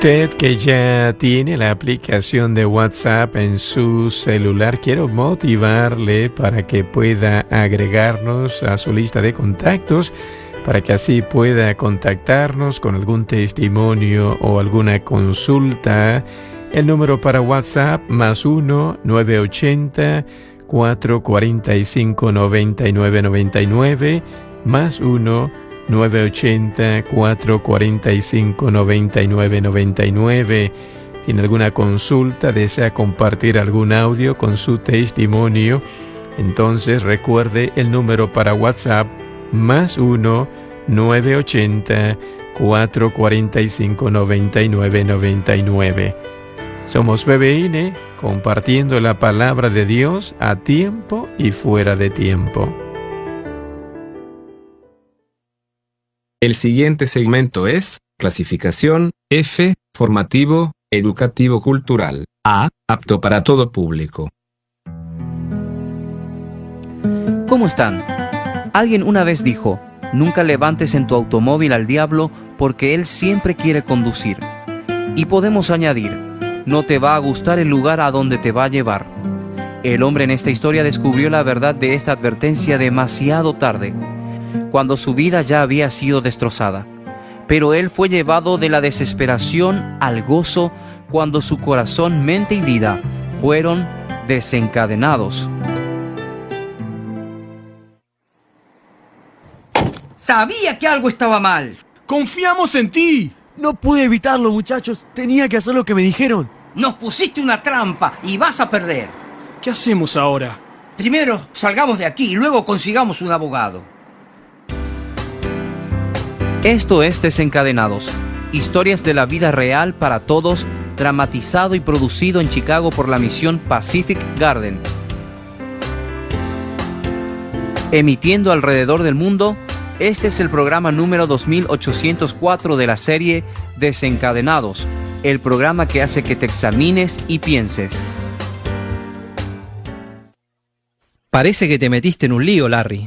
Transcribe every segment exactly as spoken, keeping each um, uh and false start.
Usted que ya tiene la aplicación de WhatsApp en su celular, quiero motivarle para que pueda agregarnos a su lista de contactos, para que así pueda contactarnos con algún testimonio o alguna consulta. El número para WhatsApp más uno nueve ochenta cuatro cuarenta y cinco noventa y nueve noventa y nueve más uno nueve ochenta cuatro cuarenta y cinco noventa y nueve noventa y nueve. ¿Tiene alguna consulta? ¿Desea compartir algún audio con su testimonio? Entonces recuerde el número para WhatsApp más uno nueve ochenta cuatro cuarenta y cinco noventa y nueve noventa y nueve. Somos B B N, compartiendo la palabra de Dios a tiempo y fuera de tiempo. El siguiente segmento es clasificación F, formativo, educativo cultural. A, apto para todo público. ¿Cómo están? Alguien una vez dijo, nunca levantes en tu automóvil al diablo porque él siempre quiere conducir. Y podemos añadir, no te va a gustar el lugar a donde te va a llevar. El hombre en esta historia descubrió la verdad de esta advertencia demasiado tarde, cuando su vida ya había sido destrozada. Pero él fue llevado de la desesperación al gozo cuando su corazón, mente y vida fueron desencadenados. Sabía que algo estaba mal. ¡Confiamos en ti! No pude evitarlo, muchachos. Tenía que hacer lo que me dijeron. Nos pusiste una trampa y vas a perder. ¿Qué hacemos ahora? Primero salgamos de aquí y luego consigamos un abogado. Esto es Desencadenados, historias de la vida real para todos, dramatizado y producido en Chicago por la misión Pacific Garden. Emitiendo alrededor del mundo, este es el programa número dos mil ochocientos cuatro de la serie Desencadenados, el programa que hace que te examines y pienses. Parece que te metiste en un lío, Larry.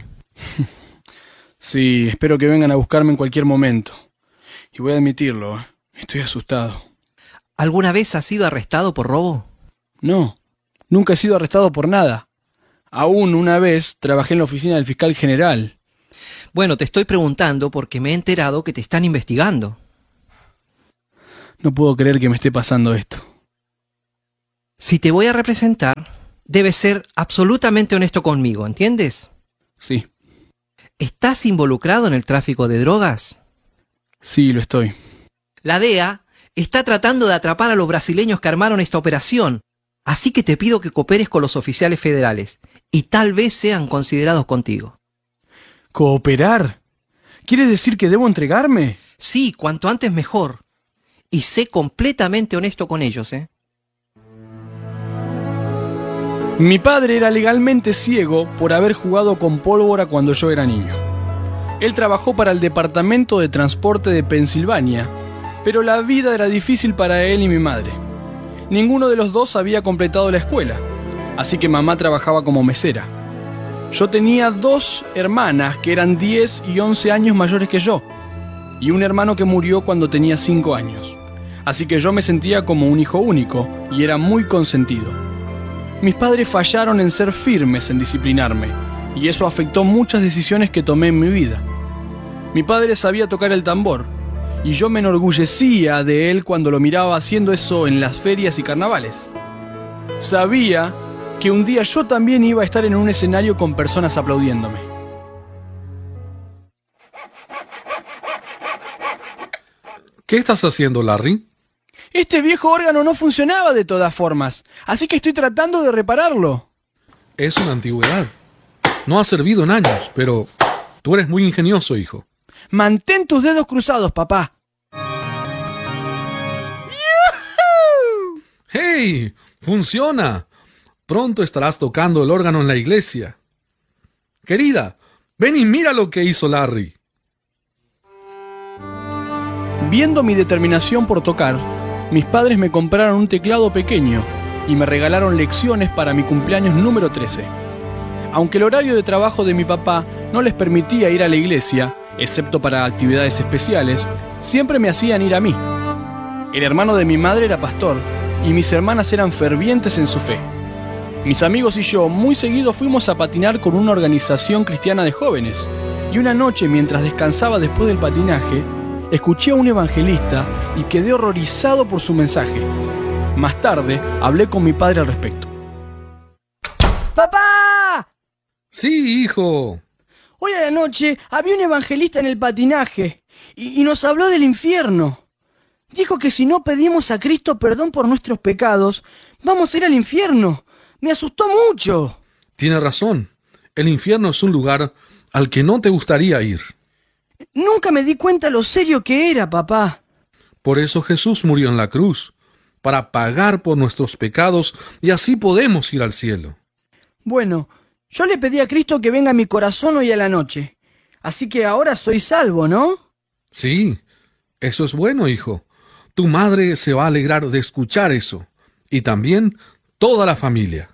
Sí, espero que vengan a buscarme en cualquier momento. Y voy a admitirlo, ¿eh? Estoy asustado. ¿Alguna vez has sido arrestado por robo? No, nunca he sido arrestado por nada. Aún una vez trabajé en la oficina del fiscal general. Bueno, te estoy preguntando porque me he enterado que te están investigando. No puedo creer que me esté pasando esto. Si te voy a representar, debes ser absolutamente honesto conmigo, ¿entiendes? Sí. ¿Estás involucrado en el tráfico de drogas? Sí, lo estoy. La D E A está tratando de atrapar a los brasileños que armaron esta operación, así que te pido que cooperes con los oficiales federales y tal vez sean considerados contigo. ¿Cooperar? ¿Quieres decir que debo entregarme? Sí, cuanto antes mejor. Y sé completamente honesto con ellos, ¿eh? Mi padre era legalmente ciego por haber jugado con pólvora cuando yo era niño. Él trabajó para el Departamento de Transporte de Pensilvania, pero la vida era difícil para él y mi madre. Ninguno de los dos había completado la escuela, así que mamá trabajaba como mesera. Yo tenía dos hermanas que eran diez y once años mayores que yo, y un hermano que murió cuando tenía cinco años. Así que yo me sentía como un hijo único y era muy consentido. Mis padres fallaron en ser firmes en disciplinarme, y eso afectó muchas decisiones que tomé en mi vida. Mi padre sabía tocar el tambor, y yo me enorgullecía de él cuando lo miraba haciendo eso en las ferias y carnavales. Sabía que un día yo también iba a estar en un escenario con personas aplaudiéndome. ¿Qué estás haciendo, Larry? Este viejo órgano no funcionaba de todas formas, así que estoy tratando de repararlo. Es una antigüedad. No ha servido en años, pero tú eres muy ingenioso, hijo. Mantén tus dedos cruzados, papá. ¡Yujú! ¡Hey! ¡Funciona! Pronto estarás tocando el órgano en la iglesia. Querida, ven y mira lo que hizo Larry. Viendo mi determinación por tocar, mis padres me compraron un teclado pequeño y me regalaron lecciones para mi cumpleaños número trece. Aunque el horario de trabajo de mi papá no les permitía ir a la iglesia, excepto para actividades especiales, siempre me hacían ir a mí. El hermano de mi madre era pastor y mis hermanas eran fervientes en su fe. Mis amigos y yo muy seguido fuimos a patinar con una organización cristiana de jóvenes. Y una noche, mientras descansaba después del patinaje, escuché a un evangelista y quedé horrorizado por su mensaje. Más tarde, hablé con mi padre al respecto. ¡Papá! Sí, hijo. Hoy a la noche había un evangelista en el patinaje y, y nos habló del infierno. Dijo que si no pedimos a Cristo perdón por nuestros pecados, vamos a ir al infierno. Me asustó mucho. Tiene razón. El infierno es un lugar al que no te gustaría ir. Nunca me di cuenta lo serio que era, papá. Por eso Jesús murió en la cruz, para pagar por nuestros pecados, y así podemos ir al cielo. Bueno, yo le pedí a Cristo que venga a mi corazón hoy a la noche. Así que ahora soy salvo, ¿no? Sí, eso es bueno, hijo. Tu madre se va a alegrar de escuchar eso, y también toda la familia.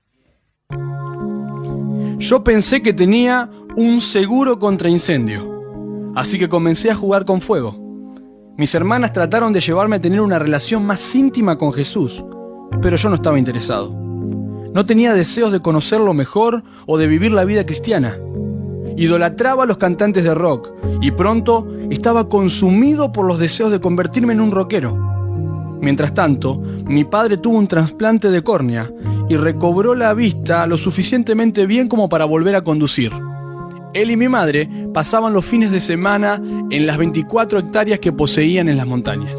Yo pensé que tenía un seguro contra incendio, así que comencé a jugar con fuego. Mis hermanas trataron de llevarme a tener una relación más íntima con Jesús, pero yo no estaba interesado. No tenía deseos de conocerlo mejor o de vivir la vida cristiana. Idolatraba a los cantantes de rock y pronto estaba consumido por los deseos de convertirme en un rockero. Mientras tanto, mi padre tuvo un trasplante de córnea y recobró la vista lo suficientemente bien como para volver a conducir. Él y mi madre pasaban los fines de semana en las veinticuatro hectáreas que poseían en las montañas.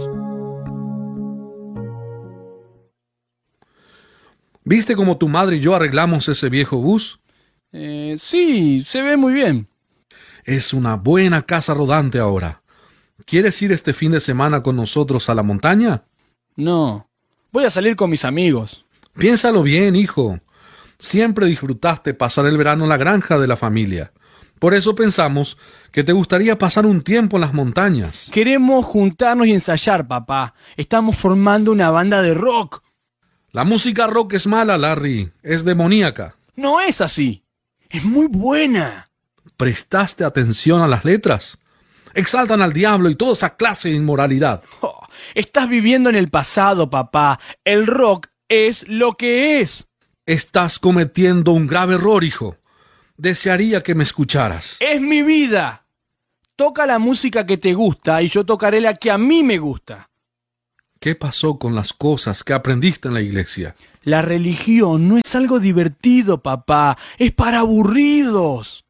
¿Viste cómo tu madre y yo arreglamos ese viejo bus? Eh, sí, se ve muy bien. Es una buena casa rodante ahora. ¿Quieres ir este fin de semana con nosotros a la montaña? No, voy a salir con mis amigos. Piénsalo bien, hijo. Siempre disfrutaste pasar el verano en la granja de la familia. Por eso pensamos que te gustaría pasar un tiempo en las montañas. Queremos juntarnos y ensayar, papá. Estamos formando una banda de rock. La música rock es mala, Larry. Es demoníaca. No es así. Es muy buena. ¿Prestaste atención a las letras? Exaltan al diablo y toda esa clase de inmoralidad. Oh, estás viviendo en el pasado, papá. El rock es lo que es. Estás cometiendo un grave error, hijo. Desearía que me escucharas. Es mi vida. Toca la música que te gusta y yo tocaré la que a mí me gusta. ¿Qué pasó con las cosas que aprendiste en la iglesia? La religión no es algo divertido, papá. Es para aburridos.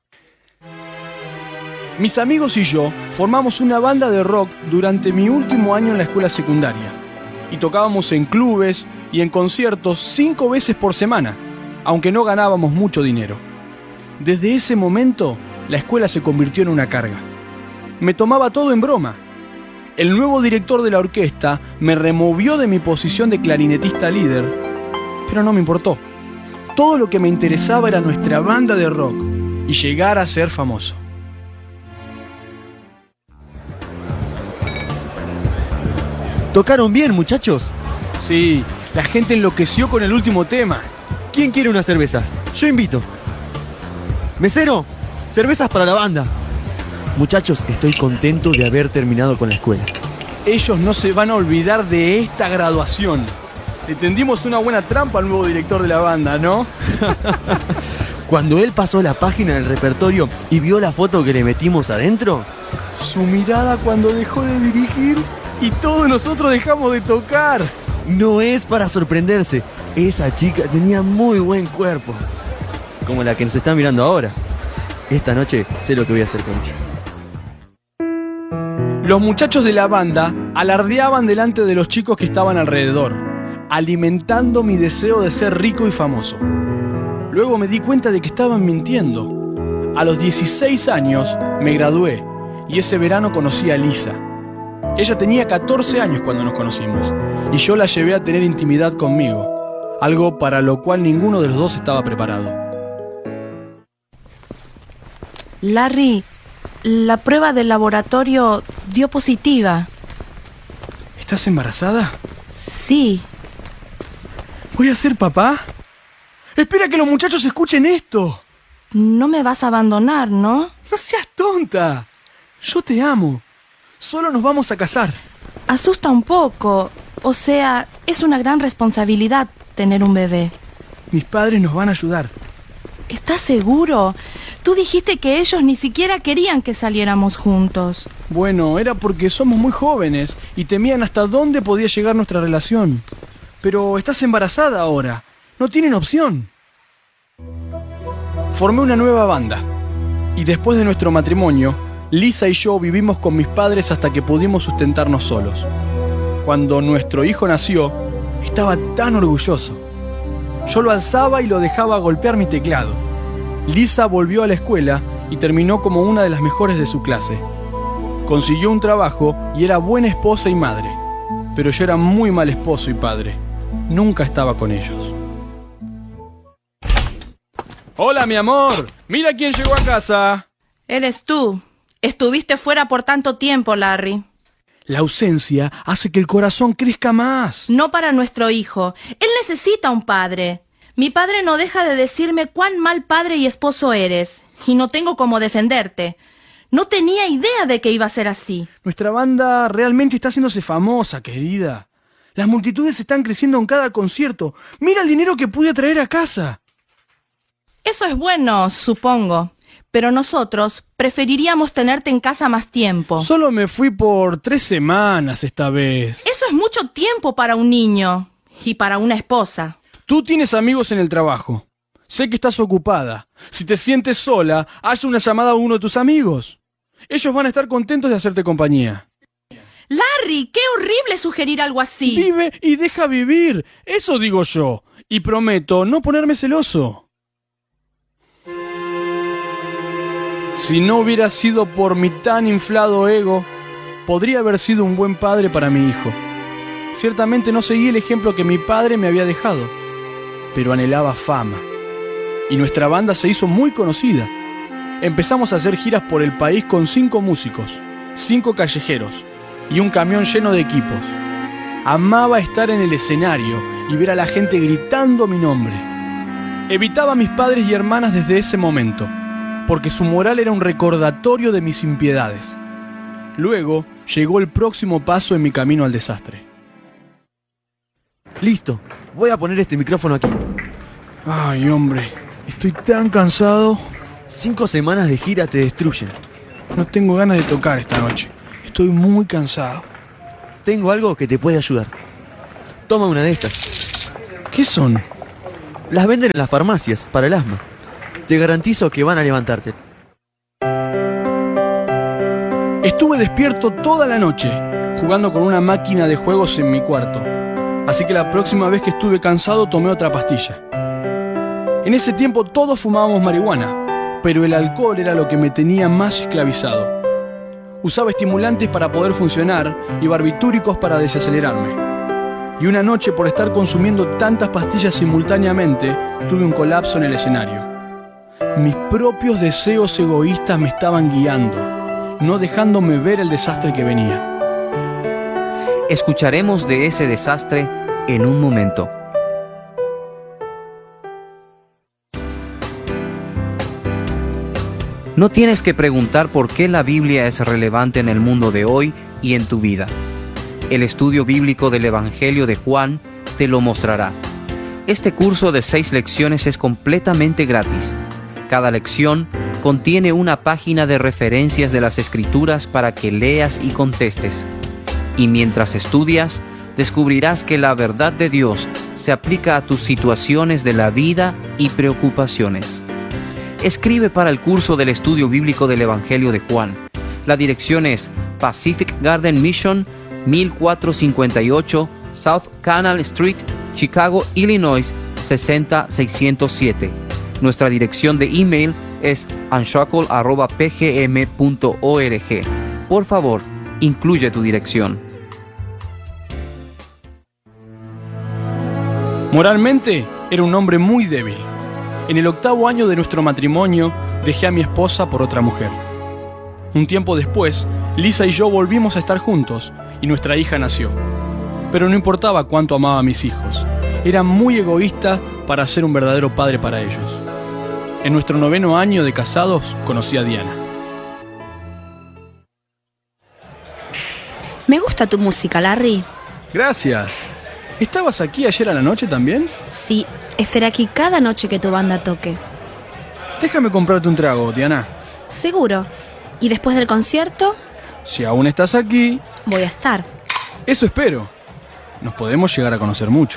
Mis amigos y yo formamos una banda de rock durante mi último año en la escuela secundaria. Y tocábamos en clubes y en conciertos cinco veces por semana, aunque no ganábamos mucho dinero. Desde ese momento, la escuela se convirtió en una carga. Me tomaba todo en broma. El nuevo director de la orquesta me removió de mi posición de clarinetista líder, pero no me importó. Todo lo que me interesaba era nuestra banda de rock y llegar a ser famoso. ¿Tocaron bien, muchachos? Sí, la gente enloqueció con el último tema. ¿Quién quiere una cerveza? Yo invito. Mesero, cervezas para la banda. Muchachos, estoy contento de haber terminado con la escuela. Ellos no se van a olvidar de esta graduación. Le tendimos una buena trampa al nuevo director de la banda, ¿no? Cuando él pasó la página del repertorio y vio la foto que le metimos adentro, su mirada cuando dejó de dirigir y todos nosotros dejamos de tocar. No es para sorprenderse. Esa chica tenía muy buen cuerpo. Como la que nos está mirando ahora. Esta noche sé lo que voy a hacer con ella. Los muchachos de la banda alardeaban delante de los chicos que estaban alrededor, alimentando mi deseo de ser rico y famoso. Luego me di cuenta de que estaban mintiendo. A los dieciséis años me gradué y ese verano conocí a Lisa. Ella tenía catorce años cuando nos conocimos y yo la llevé a tener intimidad conmigo, algo para lo cual ninguno de los dos estaba preparado. Larry, la prueba del laboratorio dio positiva. ¿Estás embarazada? Sí. ¿Voy a ser papá? Espera que los muchachos escuchen esto. No me vas a abandonar, ¿no? No seas tonta. Yo te amo. Solo nos vamos a casar. asusta un poco. O sea, es una gran responsabilidad tener un bebé. Mis padres nos van a ayudar. ¿Estás seguro? Tú dijiste que ellos ni siquiera querían que saliéramos juntos. Bueno, era porque somos muy jóvenes y temían hasta dónde podía llegar nuestra relación. Pero estás embarazada ahora. No tienen opción. Formé una nueva banda. Y después de nuestro matrimonio, Lisa y yo vivimos con mis padres hasta que pudimos sustentarnos solos. Cuando nuestro hijo nació, estaba tan orgulloso. Yo lo alzaba y lo dejaba golpear mi teclado. Lisa volvió a la escuela y terminó como una de las mejores de su clase. Consiguió un trabajo y era buena esposa y madre. Pero yo era muy mal esposo y padre. Nunca estaba con ellos. Hola, mi amor. Mira quién llegó a casa. Eres tú. Estuviste fuera por tanto tiempo, Larry. La ausencia hace que el corazón crezca más. No para nuestro hijo. Él necesita un padre. Mi padre no deja de decirme cuán mal padre y esposo eres. Y no tengo cómo defenderte. No tenía idea de que iba a ser así. Nuestra banda realmente está haciéndose famosa, querida. Las multitudes están creciendo en cada concierto. Mira el dinero que pude traer a casa. Eso es bueno, supongo. Pero nosotros preferiríamos tenerte en casa más tiempo. Solo me fui por tres semanas esta vez. Eso es mucho tiempo para un niño y para una esposa. Tú tienes amigos en el trabajo. Sé que estás ocupada. Si te sientes sola, haz una llamada a uno de tus amigos. Ellos van a estar contentos de hacerte compañía. Larry, qué horrible sugerir algo así. Vive y deja vivir. Eso digo yo. Y prometo no ponerme celoso. Si no hubiera sido por mi tan inflado ego, podría haber sido un buen padre para mi hijo. Ciertamente no seguí el ejemplo que mi padre me había dejado, pero anhelaba fama. Y nuestra banda se hizo muy conocida. Empezamos a hacer giras por el país con cinco músicos, cinco callejeros y un camión lleno de equipos. Amaba estar en el escenario y ver a la gente gritando mi nombre. Evitaba a mis padres y hermanas desde ese momento, porque su moral era un recordatorio de mis impiedades. Luego llegó el próximo paso en mi camino al desastre. Listo, voy a poner este micrófono aquí. Ay, hombre, estoy tan cansado. Cinco semanas de gira te destruyen. No tengo ganas de tocar esta noche. Estoy muy cansado. Tengo algo que te puede ayudar. Toma una de estas. ¿Qué son? Las venden en las farmacias para el asma. Te garantizo que van a levantarte. Estuve despierto toda la noche, jugando con una máquina de juegos en mi cuarto. Así que la próxima vez que estuve cansado tomé otra pastilla. En ese tiempo todos fumábamos marihuana, pero el alcohol era lo que me tenía más esclavizado. Usaba estimulantes para poder funcionar y barbitúricos para desacelerarme. Y una noche, por estar consumiendo tantas pastillas simultáneamente, tuve un colapso en el escenario. Mis propios deseos egoístas me estaban guiando, no dejándome ver el desastre que venía. Escucharemos de ese desastre en un momento. No tienes que preguntar por qué la Biblia es relevante en el mundo de hoy y en tu vida. El estudio bíblico del Evangelio de Juan te lo mostrará. Este curso de seis lecciones es completamente gratis. Cada lección contiene una página de referencias de las Escrituras para que leas y contestes. Y mientras estudias, descubrirás que la verdad de Dios se aplica a tus situaciones de la vida y preocupaciones. Escribe para el curso del estudio bíblico del Evangelio de Juan. La dirección es Pacific Garden Mission, mil cuatrocientos cincuenta y ocho South Canal Street, Chicago, Illinois, sesenta mil seiscientos siete. Nuestra dirección de email es unshackle arroba p g m punto org. Por favor, incluye tu dirección. Moralmente, era un hombre muy débil. En el octavo año de nuestro matrimonio, dejé a mi esposa por otra mujer. Un tiempo después, Lisa y yo volvimos a estar juntos y nuestra hija nació. Pero no importaba cuánto amaba a mis hijos. Era muy egoísta para ser un verdadero padre para ellos. En nuestro noveno año de casados, conocí a Diana. Me gusta tu música, Larry. Gracias. ¿Estabas aquí ayer a la noche también? Sí, estaré aquí cada noche que tu banda toque. Déjame comprarte un trago, Diana. Seguro. ¿Y después del concierto? Si aún estás aquí... Voy a estar. Eso espero. Nos podemos llegar a conocer mucho.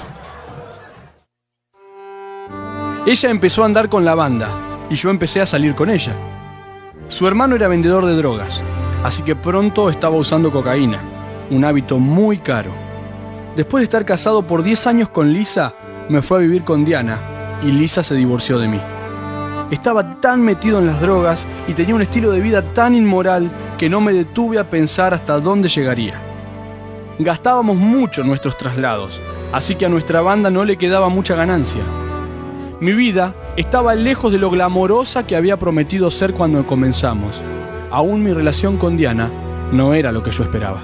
Ella empezó a andar con la banda y yo empecé a salir con ella. Su hermano era vendedor de drogas, así que pronto estaba usando cocaína, un hábito muy caro. Después de estar casado por diez años con Lisa, me fue a vivir con Diana y Lisa se divorció de mí. Estaba tan metido en las drogas y tenía un estilo de vida tan inmoral que no me detuve a pensar hasta dónde llegaría. Gastábamos mucho en nuestros traslados, así que a nuestra banda no le quedaba mucha ganancia. Mi vida estaba lejos de lo glamorosa que había prometido ser cuando comenzamos. Aún mi relación con Diana no era lo que yo esperaba.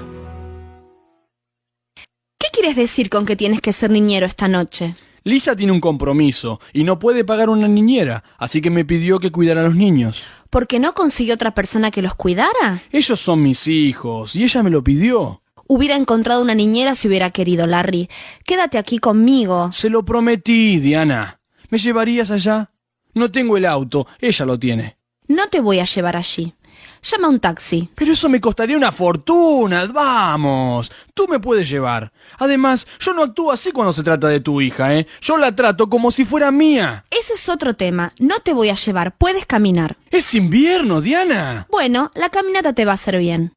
¿Qué quieres decir con que tienes que ser niñero esta noche? Lisa tiene un compromiso y no puede pagar una niñera, así que me pidió que cuidara a los niños. ¿Por qué no consiguió otra persona que los cuidara? Ellos son mis hijos y ella me lo pidió. Hubiera encontrado una niñera si hubiera querido, Larry. Quédate aquí conmigo. Se lo prometí, Diana. ¿Me llevarías allá? No tengo el auto, ella lo tiene. No te voy a llevar allí. Llama un taxi. Pero eso me costaría una fortuna. Vamos, tú me puedes llevar. Además, yo no actúo así cuando se trata de tu hija, ¿eh? Yo la trato como si fuera mía. Ese es otro tema. No te voy a llevar. Puedes caminar. Es invierno, Diana. Bueno, la caminata te va a hacer bien.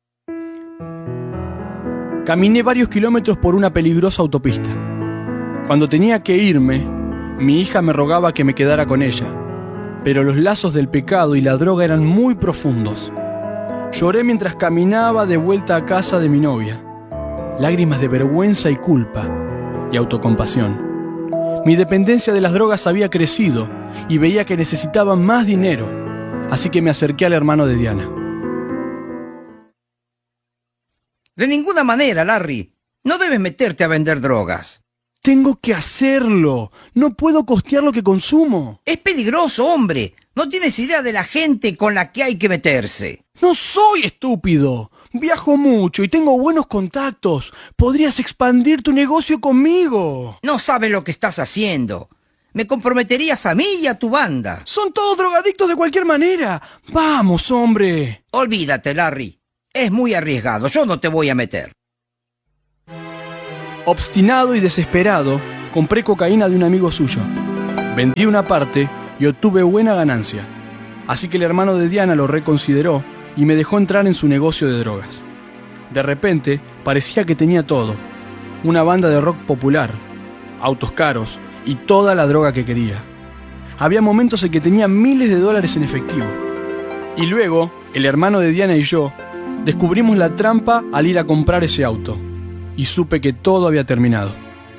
Caminé varios kilómetros por una peligrosa autopista. Cuando tenía que irme, mi hija me rogaba que me quedara con ella, pero los lazos del pecado y la droga eran muy profundos. Lloré mientras caminaba de vuelta a casa de mi novia. Lágrimas de vergüenza y culpa, y autocompasión. Mi dependencia de las drogas había crecido, y veía que necesitaba más dinero, así que me acerqué al hermano de Diana. De ninguna manera, Larry. No debes meterte a vender drogas. Tengo que hacerlo. No puedo costear lo que consumo. Es peligroso, hombre. No tienes idea de la gente con la que hay que meterse. No soy estúpido. Viajo mucho y tengo buenos contactos. Podrías expandir tu negocio conmigo. No sabes lo que estás haciendo. Me comprometerías a mí y a tu banda. Son todos drogadictos de cualquier manera. Vamos, hombre. Olvídate, Larry. Es muy arriesgado. Yo no te voy a meter. Obstinado y desesperado, compré cocaína de un amigo suyo. Vendí una parte y obtuve buena ganancia. Así que el hermano de Diana lo reconsideró y me dejó entrar en su negocio de drogas. De repente, parecía que tenía todo. Una banda de rock popular, autos caros y toda la droga que quería. Había momentos en que tenía miles de dólares en efectivo. Y luego, el hermano de Diana y yo descubrimos la trampa al ir a comprar ese auto. Y supe que todo había terminado.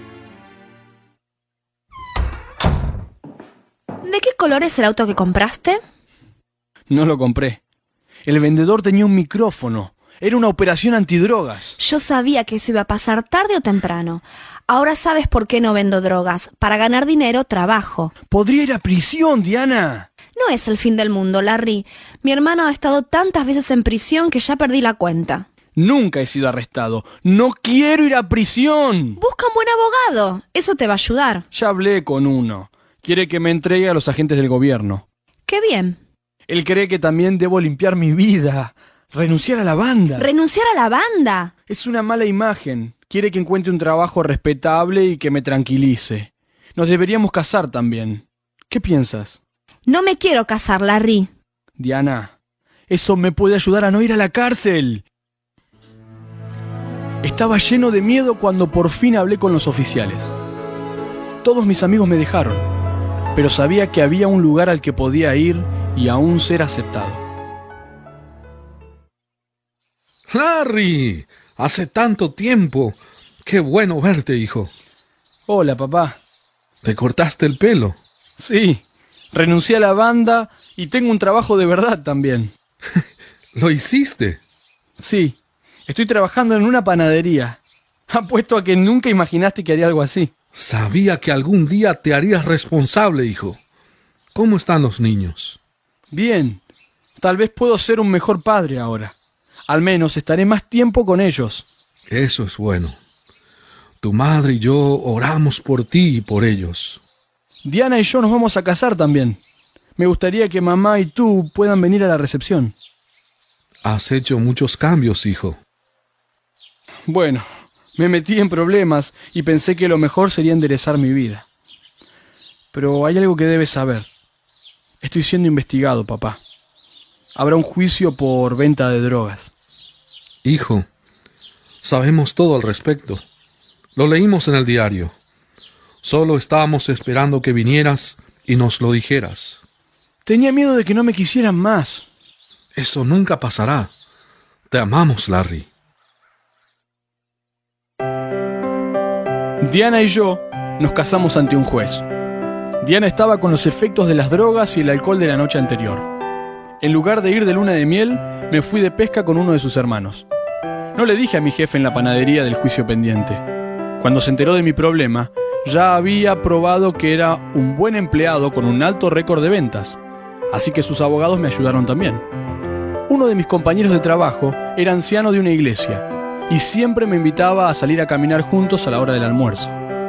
¿De qué color es el auto que compraste? No lo compré. El vendedor tenía un micrófono. Era una operación antidrogas. Yo sabía que eso iba a pasar tarde o temprano. Ahora sabes por qué no vendo drogas. Para ganar dinero, trabajo. Podría ir a prisión, Diana. No es el fin del mundo, Larry. Mi hermano ha estado tantas veces en prisión que ya perdí la cuenta. Nunca he sido arrestado. ¡No quiero ir a prisión! Busca un buen abogado. Eso te va a ayudar. Ya hablé con uno. Quiere que me entregue a los agentes del gobierno. ¡Qué bien! Él cree que también debo limpiar mi vida. Renunciar a la banda. ¿Renunciar a la banda? Es una mala imagen. Quiere que encuentre un trabajo respetable y que me tranquilice. Nos deberíamos casar también. ¿Qué piensas? No me quiero casar, Larry. Diana, eso me puede ayudar a no ir a la cárcel. Estaba lleno de miedo cuando por fin hablé con los oficiales. Todos mis amigos me dejaron, pero sabía que había un lugar al que podía ir y aún ser aceptado. ¡Larry! Hace tanto tiempo. ¡Qué bueno verte, hijo! Hola, papá. ¿Te cortaste el pelo? Sí, renuncié a la banda y tengo un trabajo de verdad también. ¿Lo hiciste? Sí. Estoy trabajando en una panadería. Apuesto a que nunca imaginaste que haría algo así. Sabía que algún día te harías responsable, hijo. ¿Cómo están los niños? Bien. Tal vez puedo ser un mejor padre ahora. Al menos estaré más tiempo con ellos. Eso es bueno. Tu madre y yo oramos por ti y por ellos. Diana y yo nos vamos a casar también. Me gustaría que mamá y tú puedan venir a la recepción. Has hecho muchos cambios, hijo. Bueno, me metí en problemas y pensé que lo mejor sería enderezar mi vida. Pero hay algo que debes saber. Estoy siendo investigado, papá. Habrá un juicio por venta de drogas. Hijo, sabemos todo al respecto. Lo leímos en el diario. Solo estábamos esperando que vinieras y nos lo dijeras. Tenía miedo de que no me quisieran más. Eso nunca pasará. Te amamos, Larry. Diana y yo nos casamos ante un juez. Diana estaba con los efectos de las drogas y el alcohol de la noche anterior. En lugar de ir de luna de miel, me fui de pesca con uno de sus hermanos. No le dije a mi jefe en la panadería del juicio pendiente. Cuando se enteró de mi problema, ya había probado que era un buen empleado con un alto récord de ventas, así que sus abogados me ayudaron también. Uno de mis compañeros de trabajo era anciano de una iglesia y siempre me invitaba a salir a caminar juntos a la hora del almuerzo.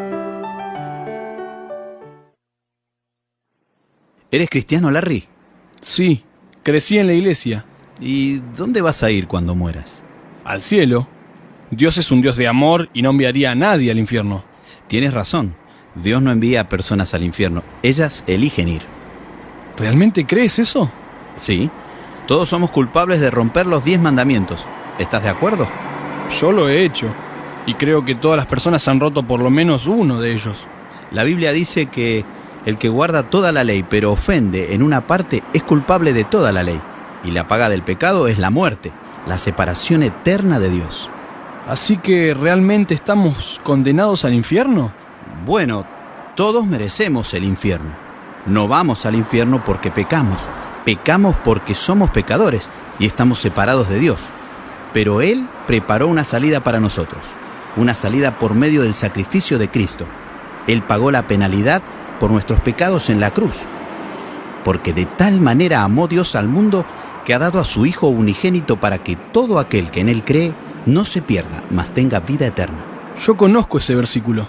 ¿Eres cristiano, Larry? Sí, crecí en la iglesia. ¿Y dónde vas a ir cuando mueras? Al cielo. Dios es un Dios de amor y no enviaría a nadie al infierno. Tienes razón. Dios no envía a personas al infierno. Ellas eligen ir. ¿Realmente crees eso? Sí. Todos somos culpables de romper los diez mandamientos. ¿Estás de acuerdo? Yo lo he hecho. Y creo que todas las personas han roto por lo menos uno de ellos. La Biblia dice que el que guarda toda la ley pero ofende en una parte es culpable de toda la ley. Y la paga del pecado es la muerte, la separación eterna de Dios. ¿Así que realmente estamos condenados al infierno? Bueno, todos merecemos el infierno. No vamos al infierno porque pecamos. Pecamos porque somos pecadores y estamos separados de Dios. Pero Él preparó una salida para nosotros. Una salida por medio del sacrificio de Cristo. Él pagó la penalidad por nuestros pecados en la cruz. Porque de tal manera amó Dios al mundo que ha dado a su Hijo unigénito para que todo aquel que en Él cree no se pierda, mas tenga vida eterna. Yo conozco ese versículo.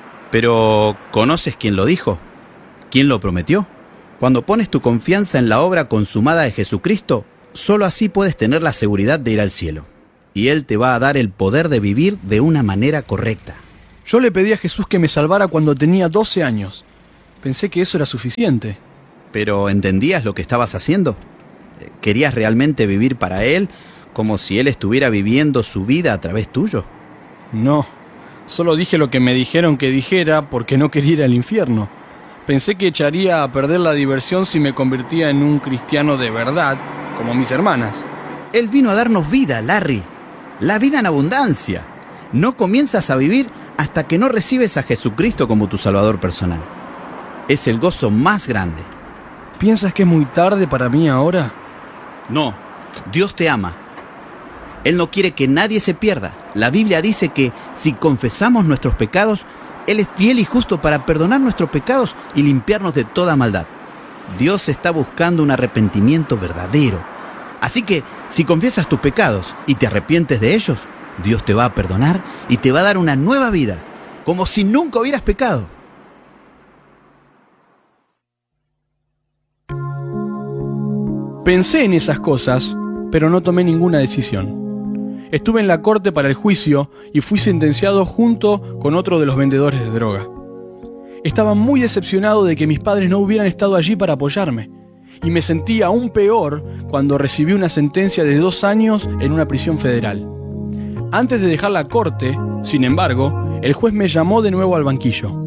Pero, ¿conoces quién lo dijo? ¿Quién lo prometió? Cuando pones tu confianza en la obra consumada de Jesucristo, solo así puedes tener la seguridad de ir al cielo. Y Él te va a dar el poder de vivir de una manera correcta. Yo le pedí a Jesús que me salvara cuando tenía doce años. Pensé que eso era suficiente. ¿Pero entendías lo que estabas haciendo? ¿Querías realmente vivir para Él, como si Él estuviera viviendo su vida a través tuyo? No, solo dije lo que me dijeron que dijera porque no quería ir al infierno. Pensé que echaría a perder la diversión si me convertía en un cristiano de verdad, como mis hermanas. Él vino a darnos vida, Larry. La vida en abundancia. No comienzas a vivir hasta que no recibes a Jesucristo como tu Salvador personal. Es el gozo más grande. ¿Piensas que es muy tarde para mí ahora? No, Dios te ama. Él no quiere que nadie se pierda. La Biblia dice que si confesamos nuestros pecados, Él es fiel y justo para perdonar nuestros pecados y limpiarnos de toda maldad. Dios está buscando un arrepentimiento verdadero. Así que, si confiesas tus pecados y te arrepientes de ellos, Dios te va a perdonar y te va a dar una nueva vida, como si nunca hubieras pecado. Pensé en esas cosas, pero no tomé ninguna decisión. Estuve en la corte para el juicio y fui sentenciado junto con otro de los vendedores de droga. Estaba muy decepcionado de que mis padres no hubieran estado allí para apoyarme, y me sentí aún peor cuando recibí una sentencia de dos años en una prisión federal. Antes de dejar la corte, sin embargo, el juez me llamó de nuevo al banquillo.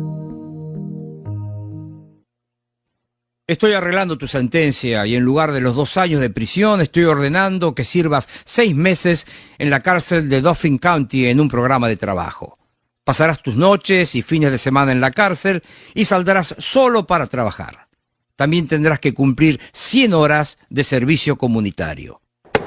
Estoy arreglando tu sentencia y en lugar de los dos años de prisión estoy ordenando que sirvas seis meses en la cárcel de Dauphin County en un programa de trabajo. Pasarás tus noches y fines de semana en la cárcel y saldrás solo para trabajar. También tendrás que cumplir cien horas de servicio comunitario.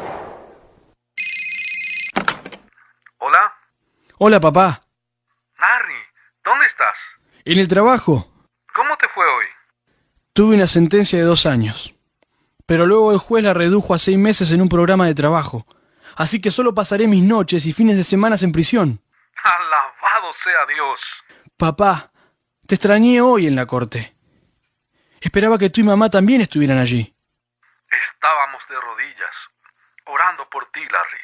Hola. Hola, papá. Larry, ¿dónde estás? En el trabajo. ¿Cómo te fue hoy? Tuve una sentencia de dos años, pero luego el juez la redujo a seis meses en un programa de trabajo. así que solo pasaré mis noches y fines de semana en prisión. Alabado sea Dios. Papá, te extrañé hoy en la corte. Esperaba que tú y mamá también estuvieran allí. Estábamos de rodillas, orando por ti, Larry.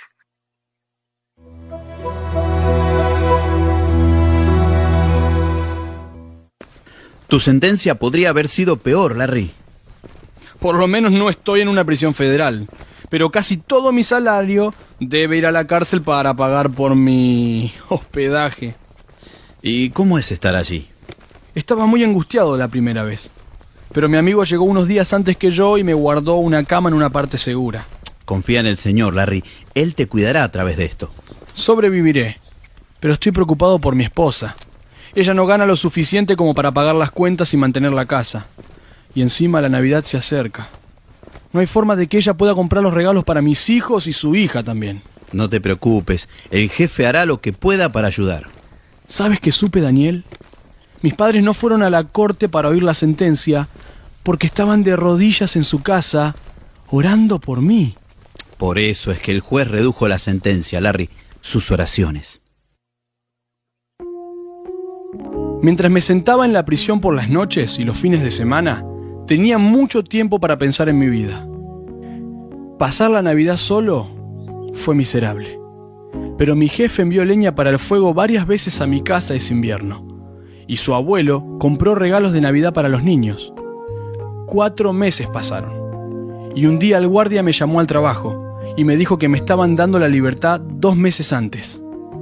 Tu sentencia podría haber sido peor, Larry. Por lo menos no estoy en una prisión federal, pero casi todo mi salario debe ir a la cárcel para pagar por mi hospedaje. ¿Y cómo es estar allí? Estaba muy angustiado la primera vez, pero mi amigo llegó unos días antes que yo y me guardó una cama en una parte segura. Confía en el Señor, Larry. Él te cuidará a través de esto. Sobreviviré, pero estoy preocupado por mi esposa. Ella no gana lo suficiente como para pagar las cuentas y mantener la casa. Y encima la Navidad se acerca. No hay forma de que ella pueda comprar los regalos para mis hijos y su hija también. No te preocupes, el jefe hará lo que pueda para ayudar. ¿Sabes qué supe, Daniel? Mis padres no fueron a la corte para oír la sentencia porque estaban de rodillas en su casa orando por mí. Por eso es que el juez redujo la sentencia, Larry, sus oraciones. Mientras me sentaba en la prisión por las noches y los fines de semana, tenía mucho tiempo para pensar en mi vida. Pasar la Navidad solo fue miserable, pero mi jefe envió leña para el fuego varias veces a mi casa ese invierno, y su abuelo compró regalos de Navidad para los niños. Cuatro meses pasaron, y un día el guardia me llamó al trabajo y me dijo que me estaban dando la libertad dos meses antes.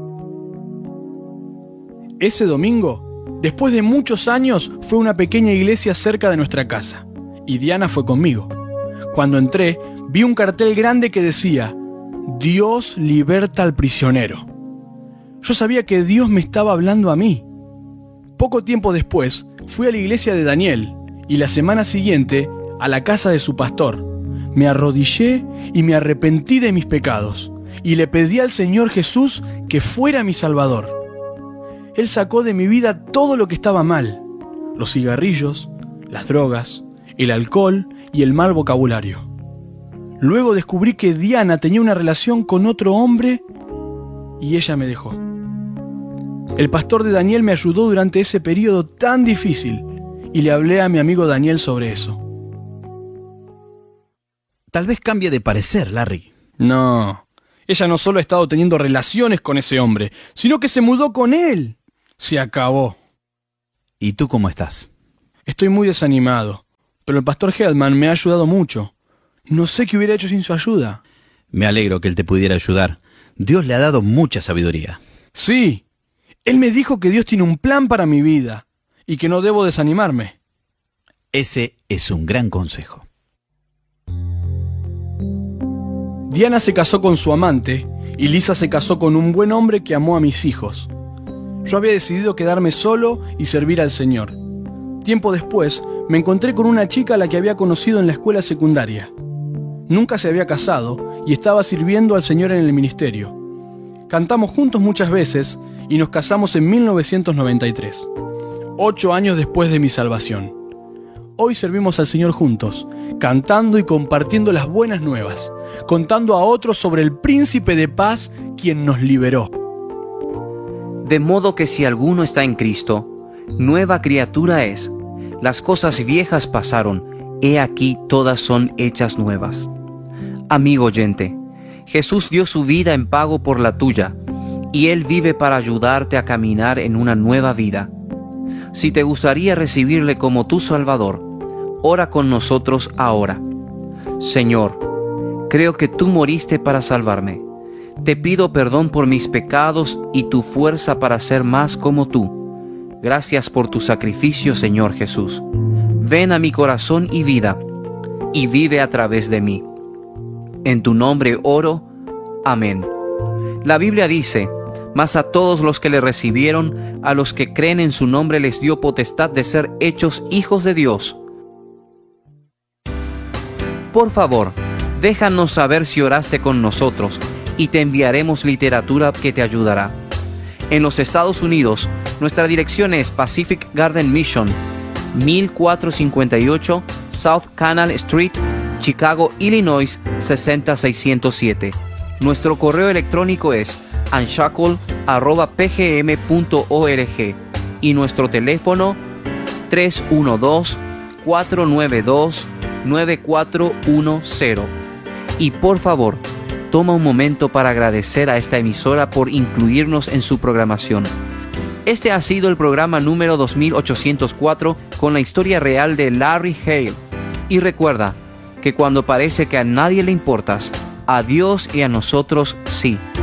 Ese domingo, después de muchos años, fue a una pequeña iglesia cerca de nuestra casa, y Diana fue conmigo. Cuando entré, vi un cartel grande que decía: Dios liberta al prisionero. Yo sabía que Dios me estaba hablando a mí. Poco tiempo después, fui a la iglesia de Daniel, y la semana siguiente, a la casa de su pastor. Me arrodillé y me arrepentí de mis pecados, y le pedí al Señor Jesús que fuera mi Salvador. Él sacó de mi vida todo lo que estaba mal: los cigarrillos, las drogas, el alcohol y el mal vocabulario. Luego descubrí que Diana tenía una relación con otro hombre y ella me dejó. El pastor de Daniel me ayudó durante ese periodo tan difícil y le hablé a mi amigo Daniel sobre eso. Tal vez cambie de parecer, Larry. No, ella no solo ha estado teniendo relaciones con ese hombre, sino que se mudó con él. Se acabó. ¿Y tú cómo estás? Estoy muy desanimado, pero el pastor Heldman me ha ayudado mucho. No sé qué hubiera hecho sin su ayuda. Me alegro que él te pudiera ayudar. Dios le ha dado mucha sabiduría. Sí, él me dijo que Dios tiene un plan para mi vida y que no debo desanimarme. Ese es un gran consejo. Diana se casó con su amante y Lisa se casó con un buen hombre que amó a mis hijos. Yo había decidido quedarme solo y servir al Señor. Tiempo después, me encontré con una chica a la que había conocido en la escuela secundaria. Nunca se había casado y estaba sirviendo al Señor en el ministerio. Cantamos juntos muchas veces y nos casamos en mil novecientos noventa y tres, ocho años después de mi salvación. Hoy servimos al Señor juntos, cantando y compartiendo las buenas nuevas, contando a otros sobre el Príncipe de Paz, quien nos liberó. De modo que si alguno está en Cristo, nueva criatura es. Las cosas viejas pasaron, he aquí todas son hechas nuevas. Amigo oyente, Jesús dio su vida en pago por la tuya, y Él vive para ayudarte a caminar en una nueva vida. Si te gustaría recibirle como tu Salvador, ora con nosotros ahora. Señor, creo que tú moriste para salvarme. Te pido perdón por mis pecados y tu fuerza para ser más como tú. Gracias por tu sacrificio, Señor Jesús. Ven a mi corazón y vida, y vive a través de mí. En tu nombre oro. Amén. La Biblia dice: mas a todos los que le recibieron, a los que creen en su nombre, les dio potestad de ser hechos hijos de Dios. Por favor, déjanos saber si oraste con nosotros, y te enviaremos literatura que te ayudará. En los Estados Unidos, nuestra dirección es Pacific Garden Mission, mil cuatrocientos cincuenta y ocho South Canal Street, Chicago, Illinois, sesenta mil seiscientos siete. Nuestro correo electrónico es unshackle arroba p g m punto org y nuestro teléfono tres uno dos, cuatro nueve dos, nueve cuatro uno cero. Y por favor, toma un momento para agradecer a esta emisora por incluirnos en su programación. Este ha sido el programa número dos mil ochocientos cuatro con la historia real de Larry Hale. Y recuerda que cuando parece que a nadie le importas, a Dios y a nosotros sí.